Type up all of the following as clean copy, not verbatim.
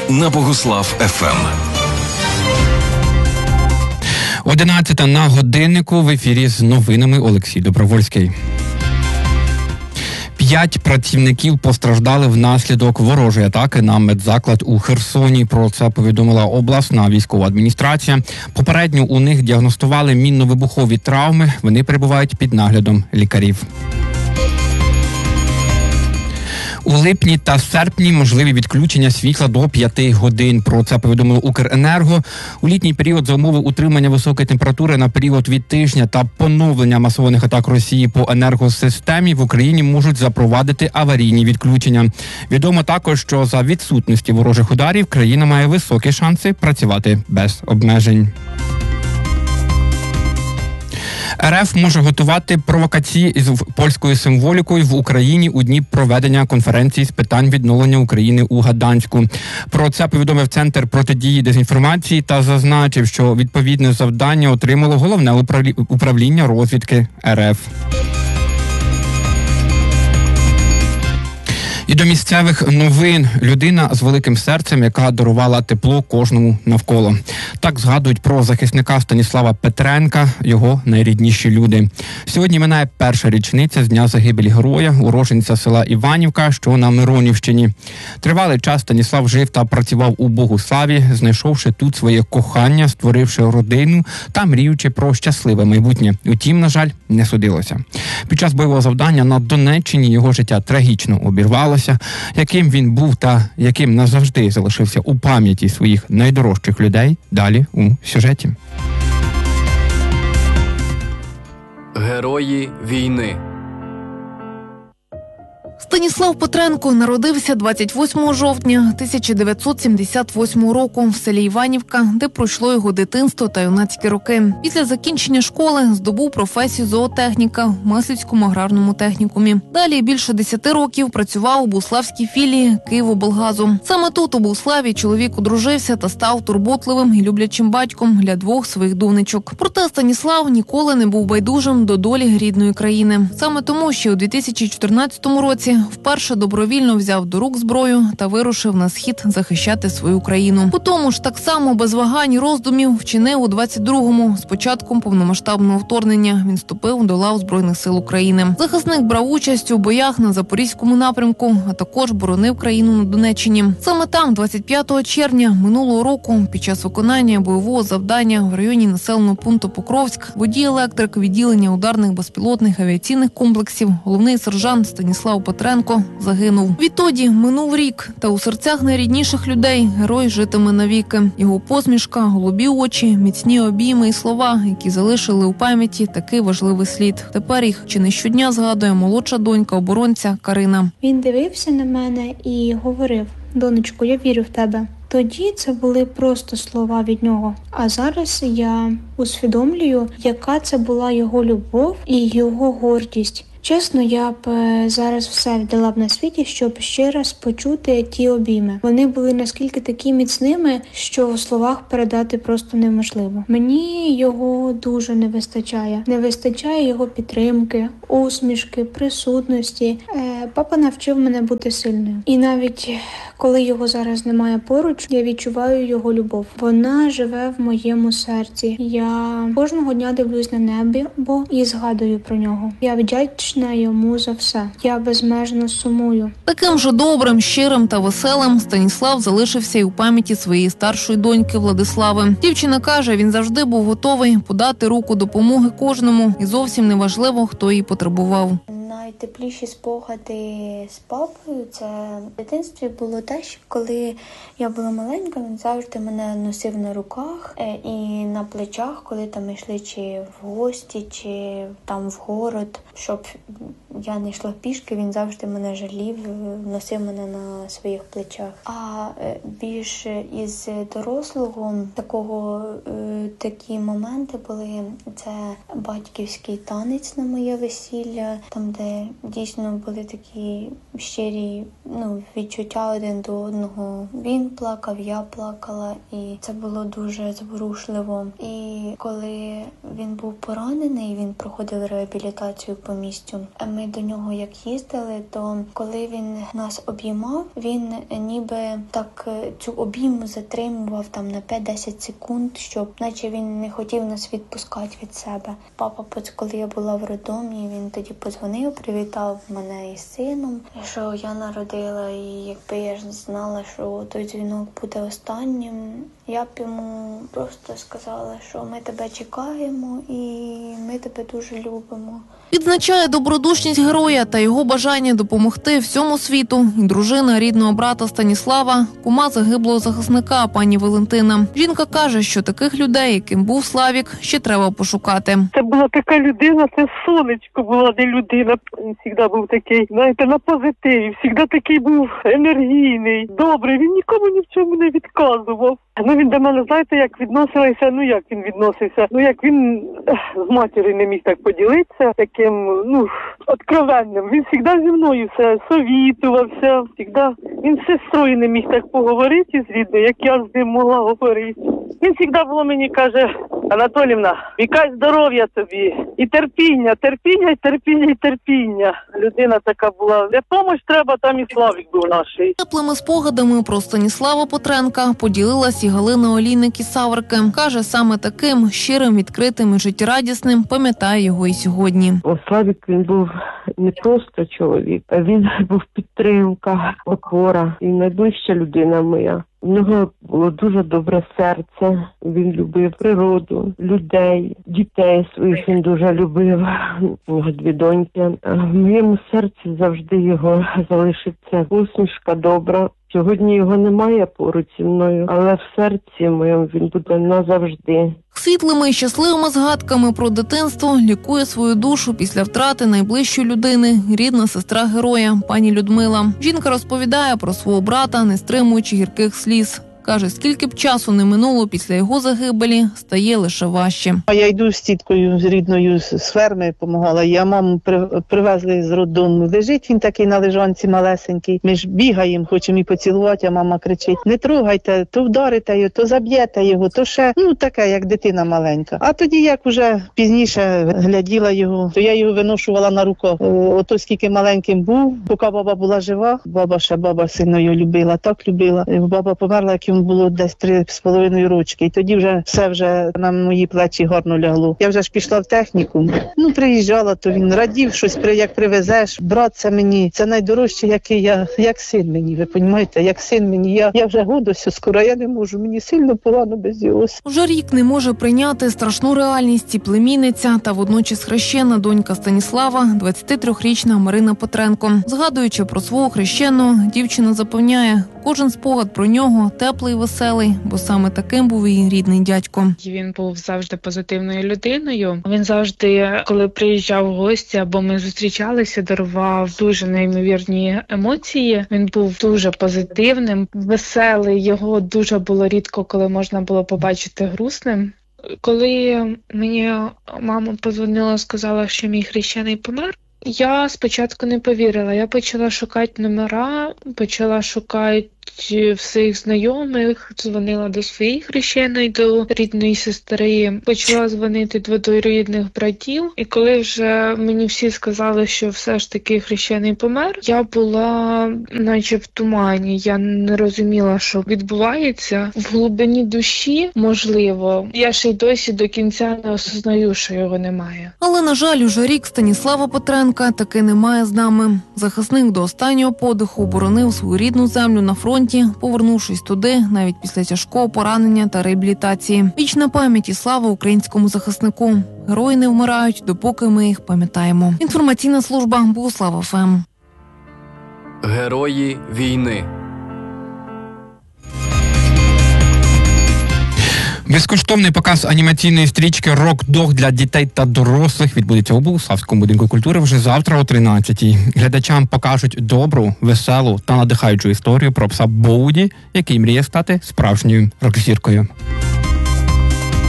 на Богуслав ФМ. 11 на годиннику, в ефірі з новинами Олексій Добровольський. 5 працівників постраждали внаслідок ворожої атаки на медзаклад у Херсоні. Про це повідомила обласна військова адміністрація. Попередньо у них діагностували мінно-вибухові травми. Вони перебувають під наглядом лікарів. У липні та серпні можливі відключення світла до 5 годин. Про це повідомило Укренерго. У літній період за умови утримання високої температури на період від тижня та поновлення масованих атак Росії по енергосистемі в Україні можуть запровадити аварійні відключення. Відомо також, що за відсутності ворожих ударів країна має високі шанси працювати без обмежень. РФ може готувати провокації із польською символікою в Україні у дні проведення конференції з питань відновлення України у Гданську. Про це повідомив Центр протидії дезінформації та зазначив, що відповідне завдання отримало Головне управління розвідки РФ. І до місцевих новин. Людина з великим серцем, яка дарувала тепло кожному навколо. Так згадують про захисника Станіслава Петренка, його найрідніші люди. Сьогодні минає перша річниця з дня загибелі героя, уродженця села Іванівка, що на Миронівщині. Тривалий час Станіслав жив та працював у Богуславі, знайшовши тут своє кохання, створивши родину та мріючи про щасливе майбутнє. Утім, на жаль, не судилося. Під час бойового завдання на Донеччині його життя трагічно обірвалося. Яким він був та яким назавжди залишився у пам'яті своїх найдорожчих людей, далі у сюжеті. Герої війни. Станіслав Петренко народився 28 жовтня 1978 року в селі Іванівка, де пройшло його дитинство та юнацькі роки. Після закінчення школи здобув професію зоотехніка в Мислицькому аграрному технікумі. Далі більше 10 років працював у Буславській філії Київоблгазу. Саме тут, у Буславі, чоловік одружився та став турботливим і люблячим батьком для 2 своїх донечок. Проте Станіслав ніколи не був байдужим до долі рідної країни. Саме тому ще у 2014 році вперше добровільно взяв до рук зброю та вирушив на схід захищати свою країну. По тому ж так само без вагань і роздумів вчинив у 22-му. З початком повномасштабного вторгнення він вступив до лав Збройних сил України. Захисник брав участь у боях на Запорізькому напрямку, а також боронив країну на Донеччині. Саме там, 25 червня минулого року, під час виконання бойового завдання в районі населеного пункту Покровськ, водій-електрик відділення ударних безпілотних авіаційних комплексів, головний сержант Станіслав Петренко загинув. Відтоді минув рік, та у серцях найрідніших людей герой житиме навіки. Його посмішка, голубі очі, міцні обійми і слова, які залишили у пам'яті такий важливий слід. Тепер їх чи не щодня згадує молодша донька оборонця Карина. Він дивився на мене і говорив: «Донечко, я вірю в тебе». Тоді це були просто слова від нього. А зараз я усвідомлюю, яка це була його любов і його гордість. Чесно, я б зараз все віддала б на світі, щоб ще раз почути ті обійми. Вони були наскільки такі міцними, що в словах передати просто неможливо. Мені його дуже не вистачає. Не вистачає його підтримки, усмішки, присутності. Папа навчив мене бути сильною. І навіть коли його зараз немає поруч, я відчуваю його любов. Вона живе в моєму серці. Я кожного дня дивлюсь на небо і згадую про нього. Я вдячна йому за все. Я безмежно сумую. Таким же добрим, щирим та веселим Станіслав залишився й у пам'яті своєї старшої доньки Владислави. Дівчина каже, він завжди був готовий подати руку допомоги кожному, і зовсім не важливо, хто її потребував. Найтепліші спогади з папою – це в дитинстві було те, що коли я була маленька, він завжди мене носив на руках і на плечах, коли там йшли чи в гості, чи там в город, щоб я не йшла пішки, він завжди мене жалів, носив мене на своїх плечах. А більш із дорослого такі моменти були – це батьківський танець на моє весілля, там де дійсно були такі щирі відчуття один до одного. Він плакав, я плакала, і це було дуже зворушливо. І коли він був поранений, він проходив реабілітацію по місцю, ми до нього як їздили, то коли він нас обіймав, він ніби так цю обійму затримував там на 5-10 секунд, щоб наче він не хотів нас відпускати від себе. Папа, коли я була в роддомі, він тоді подзвонив, привітав мене із сином, що я народила, і якби я ж знала, що той дзвінок буде останнім, я б йому просто сказала, що ми тебе чекаємо і ми тебе дуже любимо. Відзначає добродушність героя та його бажання допомогти всьому світу і дружина рідного брата Станіслава, кума загиблого захисника пані Валентина. Жінка каже, що таких людей, яким був Славік, ще треба пошукати. Це була така людина, це сонечко була, не людина. Він завжди був такий, знаєте, на позитиві, завжди такий був енергійний, добрий, він нікому ні в чому не відказував. Він до мене, знаєте, як відносився, як він відносився, як він з матір'ю не міг так поділитися, таким, откровенним. Він завжди зі мною все совітувався, він з сестрою не міг так поговорити з рідною, як я з ним могла говорити. Він завжди було мені каже: Анатоліївна, вікай здоров'я тобі, і терпіння, терпіння, терпіння, терпіння. Людина така була, де помощь треба, там і Славік був наш. Теплими спогадами про Станіслава Петренка поділилась і Галина Олійник із Саврики. Каже, саме таким щирим, відкритим і життєрадісним пам'ятає його і сьогодні. Славік, він був не просто чоловік, а він був підтримка, опора і найближча людина моя. У нього було дуже добре серце, він любив природу, людей, дітей своїх він дуже любив. У нього 2 доньки. В моєму серці завжди його залишиться усмішка добра. Сьогодні його немає поруч зі мною, але в серці моєму він буде назавжди. Світлими і щасливими згадками про дитинство лікує свою душу після втрати найближчої людини, рідна сестра героя, пані Людмила. Жінка розповідає про свого брата, не стримуючи гірких сліз. Каже, скільки б часу не минуло після його загибелі, стає лише важче. Я йду з тіткою, з рідною, з ферми допомагала. Я маму привезли з роддому. Лежить він такий на лежанці малесенький. Ми ж бігаємо, хочемо і поцілувати, а мама кричить: не трогайте, то вдарите його, то заб'єте його, то ще, таке, як дитина маленька. А тоді, як уже пізніше гляділа його, то я його виношувала на руках. Ото скільки маленьким був, поки баба була жива, баба сильно його любила, так любила. Баба померла, як йому було десь 3,5 рочки. І тоді все на мої плечі гарно лягло. Я вже ж пішла в технікум. Приїжджала, то він радів, щось як привезеш. Брат, це мені, це найдорожче, який як син мені, ви розумієте, як син мені. Я вже годуся скоро, я не можу, мені сильно погано без його. Уже рік не може прийняти страшну реальність і племінниця та водночас хрещена донька Станіслава, 23-річна Марина Петренко. Згадуючи про свого хрещеного, дівчина запевняє, кожен спогад про нього теплий і веселий, бо саме таким був її рідний дядько. Він був завжди позитивною людиною. Він завжди, коли приїжджав в гості або ми зустрічалися, дарував дуже неймовірні емоції. Він був дуже позитивним, веселий. Його дуже було рідко, коли можна було побачити грустним. Коли мені мама подзвонила, сказала, що мій хрещений помер, я спочатку не повірила. Я почала шукати номера, почала шукати всіх знайомих, дзвонила до своєї хрещеної, до рідної сестри, почала дзвонити до двоюрідних братів. І коли вже мені всі сказали, що все ж таки хрещений помер, я була наче в тумані. Я не розуміла, що відбувається. В глибині душі, можливо, я ще й досі до кінця не осознаю, що його немає. Але, на жаль, уже рік Станіслава Петренка таки немає з нами. Захисник до останнього подиху боронив свою рідну землю на фронті, повернувшись туди навіть після тяжкого поранення та реабілітації. Вічна пам'ять і слава українському захиснику. Герої не вмирають, допоки ми їх пам'ятаємо. Інформаційна служба Богуслав ФМ. Герої війни. Безкоштовний показ анімаційної стрічки «Рок-дог» для дітей та дорослих відбудеться у Богуславському будинку культури вже завтра о 13-й. Глядачам покажуть добру, веселу та надихаючу історію про пса Боуді, який мріє стати справжньою рок-зіркою.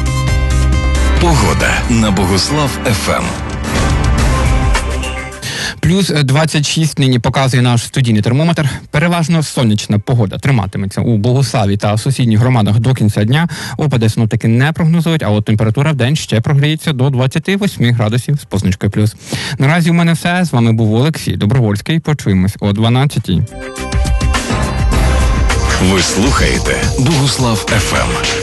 Погода на Богуслав ФМ. Плюс 26 нині показує наш студійний термометр. Переважно сонячна погода триматиметься у Богуславі та сусідніх громадах до кінця дня. Опади синоптики не прогнозують, а от температура в день ще прогріється до 28 градусів з позначкою плюс. Наразі у мене все. З вами був Олексій Добровольський. Почуємось о 12-й. Ви слухаєте Богуслав ФМ.